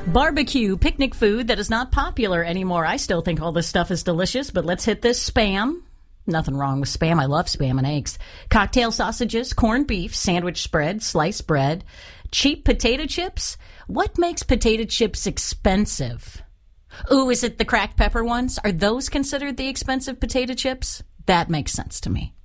Barbecue, picnic food that is not popular anymore. I still think all this stuff is delicious, but let's hit this. Spam. Nothing wrong with Spam. I love Spam and eggs. Cocktail sausages, corned beef, sandwich spread, sliced bread, cheap potato chips. What makes potato chips expensive? Ooh, is it the cracked pepper ones? Are those considered the expensive potato chips? That makes sense to me.